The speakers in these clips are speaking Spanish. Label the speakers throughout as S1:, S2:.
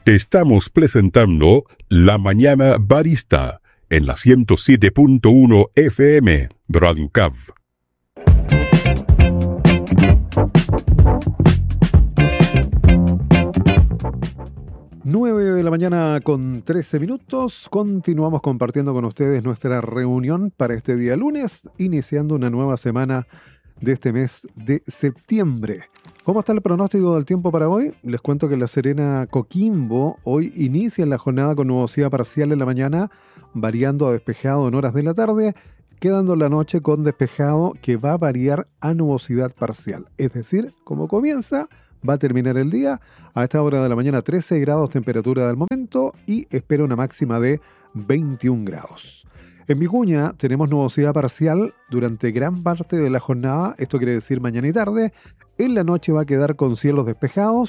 S1: Te estamos presentando La Mañana Barista en la 107.1 FM Radio Cav.
S2: 9 de la mañana con 13 minutos. Continuamos compartiendo con ustedes nuestra reunión para este día lunes, iniciando una nueva semana de este mes de septiembre. ¿Cómo está el pronóstico del tiempo para hoy? Les cuento que en La Serena, Coquimbo, hoy inicia la jornada con nubosidad parcial en la mañana, variando a despejado en horas de la tarde, quedando la noche con despejado que va a variar a nubosidad parcial. Es decir, como comienza, va a terminar el día a esta hora de la mañana 13 grados temperatura del momento y espera una máxima de 21 grados. En Vicuña tenemos nubosidad parcial durante gran parte de la jornada, esto quiere decir mañana y tarde. En la noche va a quedar con cielos despejados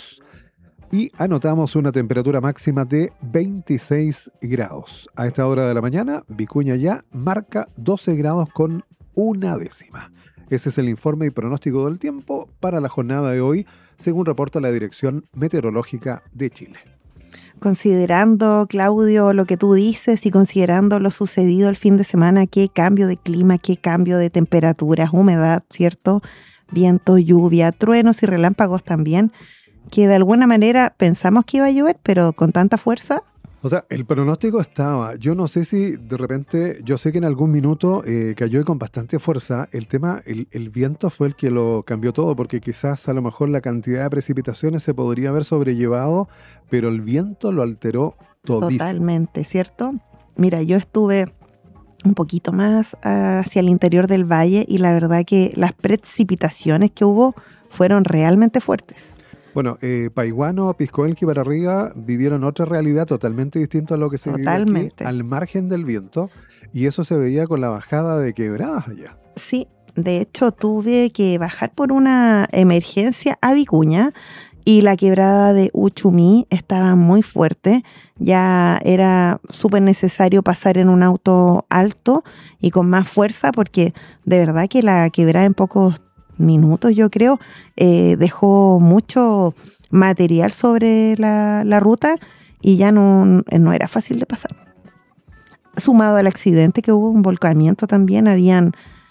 S2: y anotamos una temperatura máxima de 26 grados. A esta hora de la mañana, Vicuña ya marca 12 grados con una décima. Ese es el informe y pronóstico del tiempo para la jornada de hoy, según reporta la Dirección Meteorológica de Chile.
S3: Considerando, Claudio, lo que tú dices y considerando lo sucedido el fin de semana, qué cambio de clima, qué cambio de temperaturas, humedad, ¿cierto? Viento, lluvia, truenos y relámpagos también, que de alguna manera pensamos que iba a llover, pero con tanta fuerza.
S2: O sea, el pronóstico estaba, yo no sé si de repente, yo sé que en algún minuto cayó con bastante fuerza, el tema, el viento fue el que lo cambió todo, porque quizás a lo mejor la cantidad de precipitaciones se podría haber sobrellevado, pero el viento lo alteró todísimo.
S3: Totalmente, ¿cierto? Mira, yo estuve un poquito más hacia el interior del valle y la verdad que las precipitaciones que hubo fueron realmente fuertes.
S2: Bueno, Paiguano, Piscoelqui para arriba vivieron otra realidad totalmente distinta a lo que se vive aquí, al margen del viento, y eso se veía con la bajada de quebradas allá.
S3: Sí, de hecho tuve que bajar por una emergencia a Vicuña y la quebrada de Uchumí estaba muy fuerte, ya era súper necesario pasar en un auto alto y con más fuerza porque de verdad que la quebrada en pocos minutos, yo creo, dejó mucho material sobre la ruta y ya no era fácil de pasar. Sumado al accidente que hubo, un volcamiento también, habían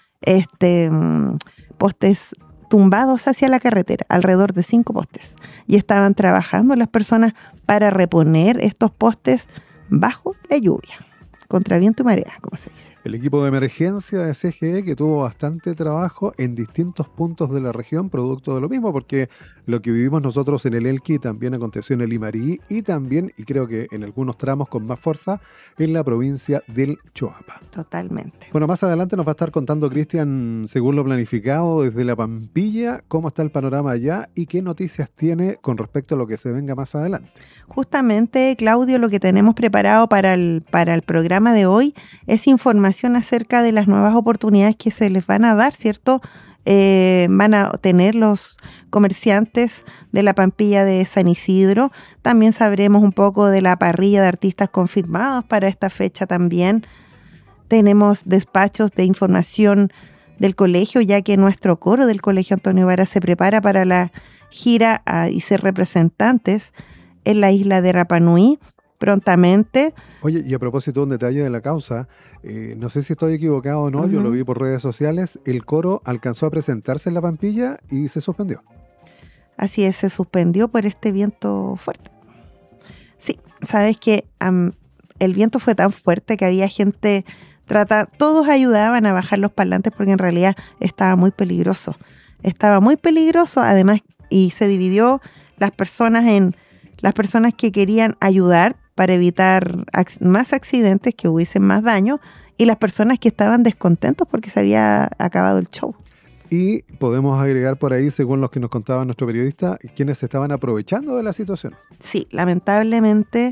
S3: postes tumbados hacia la carretera, alrededor de 5 postes, y estaban trabajando las personas para reponer estos postes bajo la lluvia, contra viento y marea, como se dice.
S2: El equipo de emergencia de CGE que tuvo bastante trabajo en distintos puntos de la región, producto de lo mismo, porque lo que vivimos nosotros en el Elqui también aconteció en el Limarí y también, y creo que en algunos tramos con más fuerza, en la provincia del Choapa.
S3: Totalmente.
S2: Bueno, más adelante nos va a estar contando Cristian, según lo planificado, desde La Pampilla, cómo está el panorama allá y qué noticias tiene con respecto a lo que se venga más adelante.
S3: Justamente, Claudio, lo que tenemos preparado para el programa de hoy es información acerca de las nuevas oportunidades que se les van a dar, ¿cierto? Van a tener los comerciantes de la Pampilla de San Isidro. También sabremos un poco de la parrilla de artistas confirmados para esta fecha también. Tenemos despachos de información del colegio, ya que nuestro coro del Colegio Antonio Vara se prepara para la gira y ser representantes en la isla de Rapa Nui prontamente.
S2: Oye, y a propósito, un detalle de la causa, no sé si estoy equivocado o no, yo lo vi por redes sociales, el coro alcanzó a presentarse en La Pampilla y se suspendió.
S3: Así es, se suspendió por este viento fuerte. Sí, sabes que el viento fue tan fuerte que había gente, todos ayudaban a bajar los parlantes porque en realidad estaba muy peligroso. Estaba muy peligroso, además, y se dividió las personas en las personas que querían ayudar para evitar más accidentes, que hubiesen más daño, y las personas que estaban descontentos porque se había acabado el show.
S2: Y podemos agregar por ahí, según los que nos contaba nuestro periodista, quienes se estaban aprovechando de la situación.
S3: Sí, lamentablemente,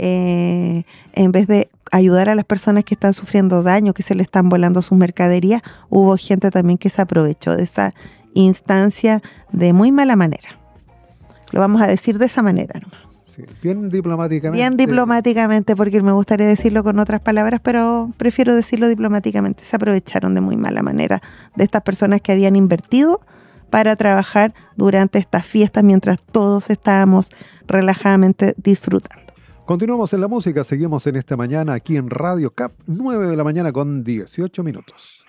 S3: en vez de ayudar a las personas que están sufriendo daño, que se le están volando sus mercaderías, hubo gente también que se aprovechó de esa instancia de muy mala manera. Lo vamos a decir de esa manera, ¿no?
S2: Sí, bien diplomáticamente.
S3: Bien diplomáticamente, porque me gustaría decirlo con otras palabras, pero prefiero decirlo diplomáticamente. Se aprovecharon de muy mala manera de estas personas que habían invertido para trabajar durante estas fiestas mientras todos estábamos relajadamente disfrutando.
S2: Continuamos en la música, seguimos en esta mañana aquí en Radio CAP, 9 de la mañana con 18 minutos.